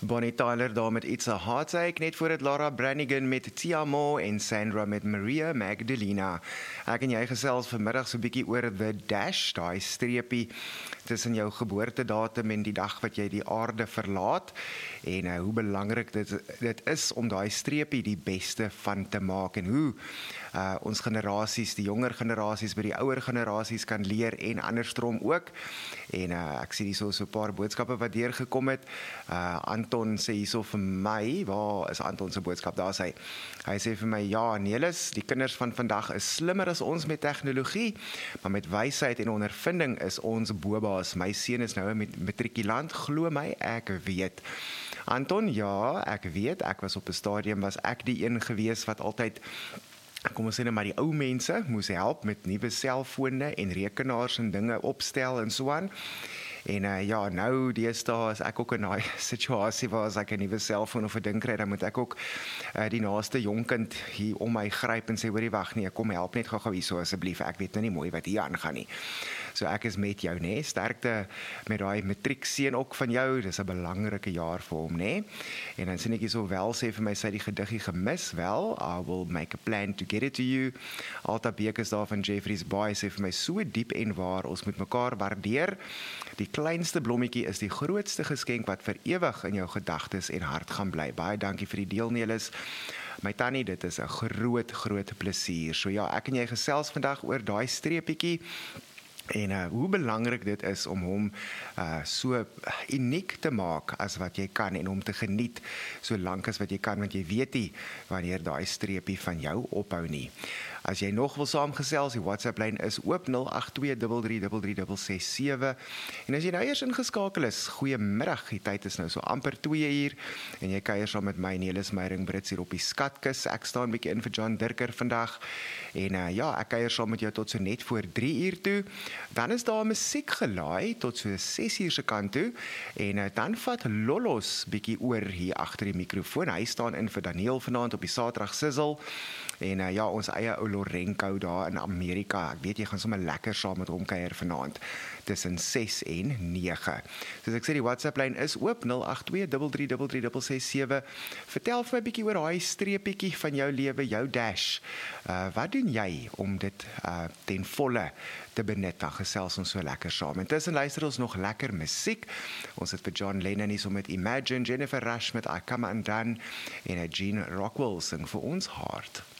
Bonnie Tyler daar met It's a Heartache, net voor het Laura Branigan met Ti Amo en Sandra met Maria Magdalena. Ek en jy gesels vanmiddag so 'n bietjie oor the dash, daai streepie tussen jou geboortedatum en die dag wat jy die aarde verlaat en hoe belangrik dit is om daai streepie die beste van te maak en hoe ons generasies, die jonger generasies by die ouer generasies kan leer en andersom ook. En ek sien hier so 'n paar boodskappe wat deurgekom het. Anton sê hierso vir my, waar is Anton se boodskap? Daar sê hy sê vir my, ja, Nelis, die kinders van vandag is slimmer as ons met tegnologie, maar met wysheid en ondervinding is ons boba's. My seun is nou 'n matrikulant, glo my, ek weet. Anton, ja, ek weet, ek was op 'n stadium, was ek die een gewees wat altyd, kom ons sê net maar die ou mense moes help met nuwe selfone en rekenaars en dinge opstel en so aan. En ja, nou deesdae is ek ook in daai situasie waar as ek 'n nuwe selfoon of 'n ding kry, dan moet ek ook die naaste jonkind hier om my gryp en sê, hoorie, wag nee, kom help net gou-gou hierso asseblief. Ek weet nou nie mooi wat hier aangaan nie. So ek is met jou, nê? Sterkte met daai matriekseun ook van jou. Dis 'n belangrike jaar vir hom, nê? En dan sien ek hierso wel sê vir my sy die gediggie gemis. Wel, I will make a plan to get it to you. Alta Bekes daar van Jeffreys Bay sê vir my so diep en waar, ons moet mekaar waardeer. Die kleinste blommetjie is die grootste geskenk wat vir ewig in jou gedagtes en hart gaan bly. Baie dankie vir die deel, Nelis. My tannie, dit is 'n groot plesier. So ja, ek en jy gesels vandag oor daai streepietjie en hoe belangrik dit is om hom so uniek te maak as wat jy kan en om te geniet so lank as wat jy kan, want jy weet nie wanneer daai streepie van jou ophou nie. As jy nog wil saamgesels, die WhatsApp-lyn is oop 0823333667. En as jy nou eers ingeskakel is, goeiemiddag, die tyd is nou so amper 2:00 en jy kuier saam met my Nelis Meyering Brits hier op die Skatkis. Ek staan 'n bietjie in vir John Dirker vandag en ja, ek kuier saam met jou tot so net voor 3:00 toe. Dan is daar musiek gelaai tot so 6:00 se kant toe en dan vat Lollos bietjie oor hier agter die mikrofoon. Hy staan in vir Daniel vanaand op die Saterdag Sizzle en ja, ons eie ou Lorenko daar in Amerika. Ek weet jy gaan sommer lekker saam met hom kuier vanaand tussen 6 en 9. Soos ek sê, die WhatsApp-lyn is oop 0823333667. Vertel vir my bietjie oor daai streepietjie van jou lewe, jou dash. Wat doen jy om dit ten volle te benut? Dan gesels ons so lekker saam. Intussen luister ons nog lekker musiek. Ons het vir John Lennon hier so met Imagine, Jennifer Rush met I Come Undone en Gene Rockwell sing vir ons hart.